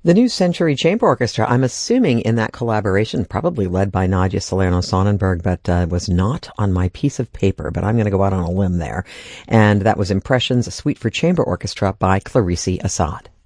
The New Century Chamber Orchestra, I'm assuming in that collaboration, probably led by Nadia Salerno-Sonnenberg, but was not on my piece of paper, but I'm going to go out on a limb there. And that was Impressions, a suite for chamber orchestra by Clarice Assad.